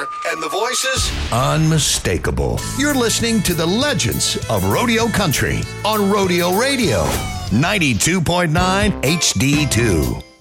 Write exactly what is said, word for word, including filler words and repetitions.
guitar, and the voices, unmistakable. You're listening to the legends of Rodeo Country on Rodeo Radio, ninety-two point nine H D two.